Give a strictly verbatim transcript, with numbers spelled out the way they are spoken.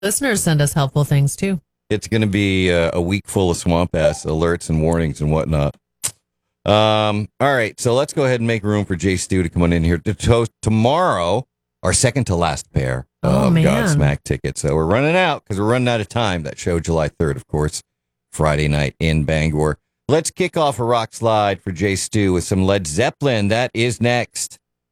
Listeners send us helpful things too. It's going to be uh, a week full of swamp ass alerts and warnings and whatnot. Um, all right, so let's go ahead and make room for Jay Stu to come on in here. To toast tomorrow, our second to last pair Oh, of man. Godsmack tickets. So we're running out because we're running out of time. That show July third, of course, Friday night in Bangor. Let's kick off a rock slide for Jay Stu with some Led Zeppelin. That is next.